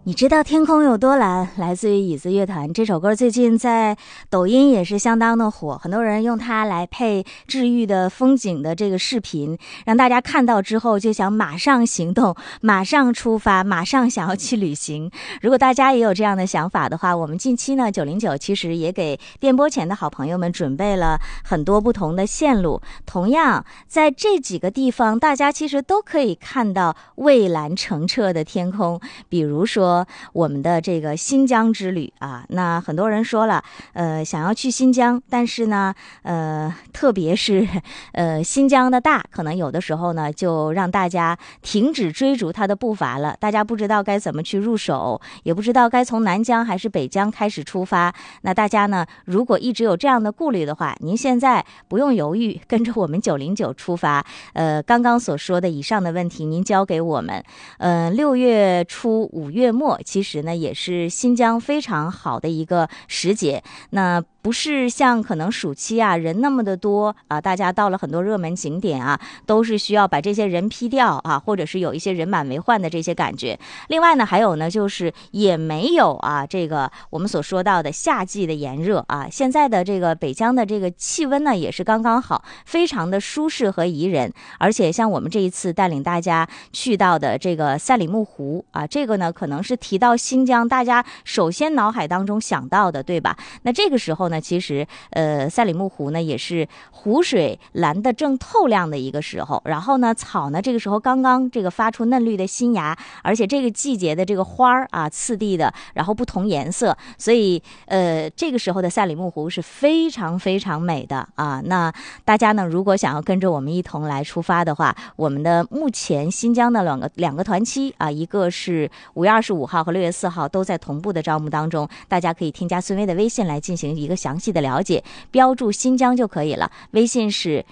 你知道天空有多蓝？来自于椅子乐团。这首歌最近在抖音也是相当的火，很多人用它来配治愈的风景的这个视频，让大家看到之后就想马上行动，马上出发，马上想要去旅行。如果大家也有这样的想法的话，我们近期呢909其实也给电波前的好朋友们准备了很多不同的线路。同样在这几个地方，大家其实都可以看到蔚蓝澄澈的天空，比如说我们的这个新疆之旅啊，那很多人说了，想要去新疆，但是呢，特别是新疆的大，可能有的时候呢，就让大家停止追逐它的步伐了。大家不知道该怎么去入手，也不知道该从南疆还是北疆开始出发。那大家呢，如果一直有这样的顾虑的话，您现在不用犹豫，跟着我们909出发。刚刚所说的以上的问题，您交给我们。6月初5月末。其实呢，也是新疆非常好的一个时节。那不是像可能暑期啊人那么的多啊，大家到了很多热门景点啊，都是需要把这些人批掉啊，或者是有一些人满为患的这些感觉。另外呢，还有呢，就是也没有啊这个我们所说到的夏季的炎热啊。现在的这个北疆的这个气温呢，也是刚刚好，非常的舒适和宜人。而且像我们这一次带领大家去到的这个赛里木湖啊，这个呢可能是提到新疆大家首先脑海当中想到的，对吧？那这个时候呢，其实赛里木湖呢也是湖水蓝得正透亮的一个时候，然后呢草呢这个时候刚刚这个发出嫩绿的新芽，而且这个季节的这个花儿啊次第的，然后不同颜色，所以这个时候的赛里木湖是非常非常美的啊。那大家呢如果想要跟着我们一同来出发的话，我们的目前新疆的两个团期啊，一个是5月25号和6月4号都在同步的招募当中，大家可以添加孙薇的微信来进行一个详细的了解，标注新疆就可以了。微信是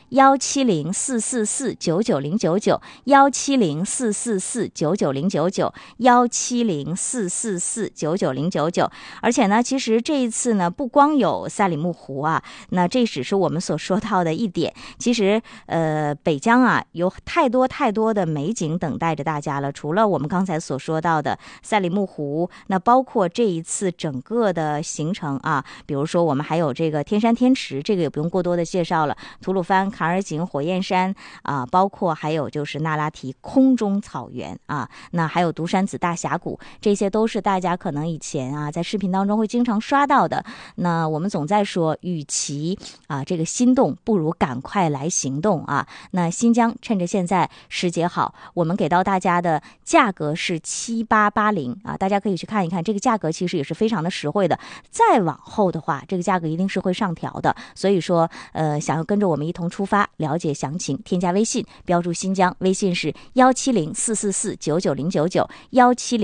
17044499099 17044499099 17044499099。而且呢，其实这一次呢，不光有赛里木湖啊，那这只是我们所说到的一点。其实北疆啊，有太多太多的美景等待着大家了。除了我们刚才所说到的赛里木湖，那包括这一次整个的行程啊，比如说我们还有这个天山天池，这个也不用过多的介绍了，吐鲁番、坎儿井、火焰山啊，包括还有就是那拉提空中草原啊，那还有独山子大峡谷，这些都是大家可能以前啊在视频当中会经常刷到的。那我们总在说，与其啊这个心动，不如赶快来行动啊。那新疆趁着现在时节好，我们给到大家的价格是7880啊，大家可以去看一看，这个价格其实也是非常的实惠的。再往后的话，这个价格一定是会上调的。所以说想要跟着我们一同出发，了解详情，添加微信，标注新疆，微信是17044499099 170